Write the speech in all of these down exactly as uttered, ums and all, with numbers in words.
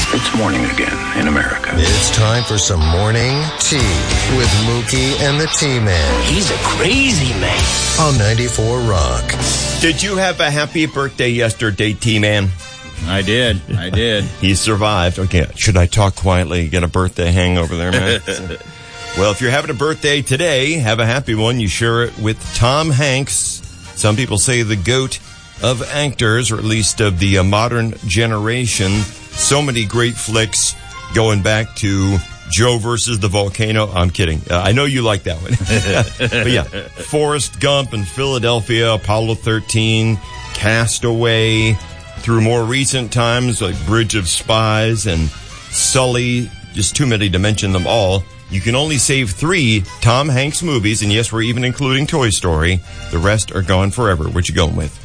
It's morning again in America. It's time for some morning tea with Mookie and the T-Man. He's a crazy man. On ninety-four Rock. Did you have a happy birthday yesterday, T-Man? I did. I did. He survived. Okay, should I talk quietly? Get a birthday hangover there, man? Well, if you're having a birthday today, have a happy one. You share it with Tom Hanks. Some people say the GOAT of actors, or at least of the uh, modern generation. So many great flicks going back to Joe versus the Volcano. I'm kidding. Uh, I know you like that one. But yeah, Forrest Gump and Philadelphia, Apollo thirteen, Castaway, through more recent times like Bridge of Spies and Sully. Just too many to mention them all. You can only save three Tom Hanks movies, and yes, we're even including Toy Story. The rest are gone forever. What you going with?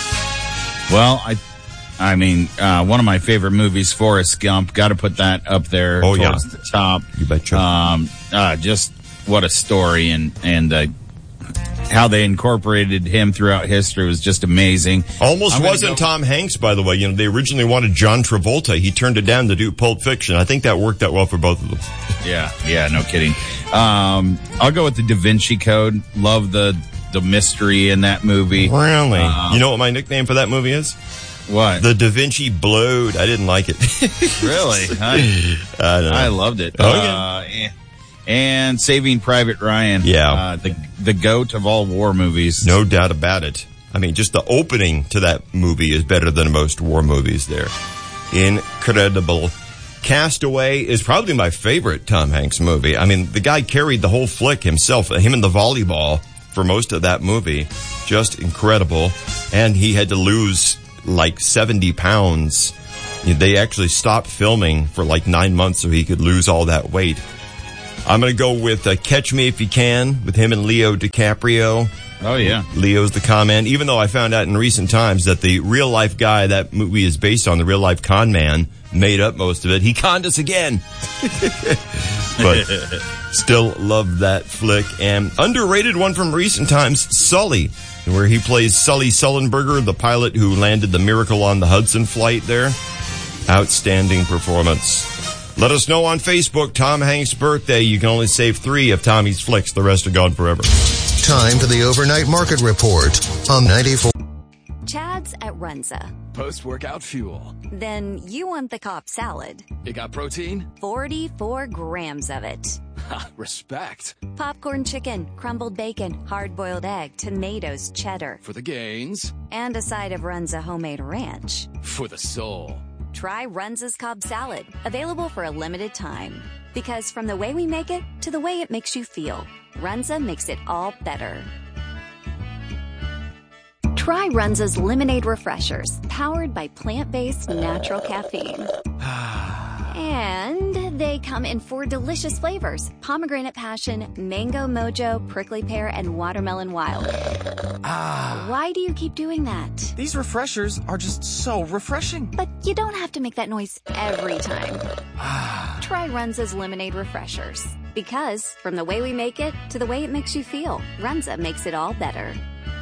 Well, I... I mean, uh, one of my favorite movies, Forrest Gump. Got to put that up there oh, towards yeah. the top. You betcha. Um, uh, just what a story, and and uh, how they incorporated him throughout history was just amazing. Almost wasn't go- Tom Hanks, by the way. You know, they originally wanted John Travolta. He turned it down to do Pulp Fiction. I think that worked out well for both of them. Yeah, yeah, no kidding. Um, I'll go with the Da Vinci Code. Love the the mystery in that movie. Really? Um, you know what my nickname for that movie is? What? The Da Vinci Blowed. I didn't like it. Really? I, I, don't know. I loved it. Oh, uh, yeah. And Saving Private Ryan. Yeah. Uh, the the GOAT of all war movies. No doubt about it. I mean, just the opening to that movie is better than most war movies there. Incredible. Castaway is probably my favorite Tom Hanks movie. I mean, the guy carried the whole flick himself, him and the volleyball for most of that movie. Just incredible. And he had to lose like seventy pounds. They actually stopped filming for like nine months so he could lose all that weight. I'm going to go with uh, Catch Me If You Can with him and Leo DiCaprio. Oh, yeah. Leo's the con man, even though I found out in recent times that the real life guy that movie is based on, the real life con man, made up most of it. He conned us again. But still love that flick. And underrated one from recent times, Sully, where he plays Sully Sullenberger, the pilot who landed the Miracle on the Hudson flight there. Outstanding performance. Let us know on Facebook, Tom Hanks' birthday. You can only save three of Tommy's flicks. The rest are gone forever. Time for the overnight market report on ninety-four. Chad's at Runza. Post-workout fuel. Then you want the Cobb salad. It got protein? forty-four grams of it. Ha, respect. Popcorn chicken, crumbled bacon, hard-boiled egg, tomatoes, cheddar. For the gains. And a side of Runza homemade ranch. For the soul. Try Runza's Cobb salad, available for a limited time. Because from the way we make it to the way it makes you feel, Runza makes it all better. Try Runza's Lemonade Refreshers, powered by plant-based natural caffeine. And they come in four delicious flavors: pomegranate passion, mango mojo, prickly pear, and watermelon wild. Ah. Why do you keep doing that? These refreshers are just so refreshing. But you don't have to make that noise every time. Ah. Try Runza's Lemonade Refreshers. Because from the way we make it to the way it makes you feel, Runza makes it all better.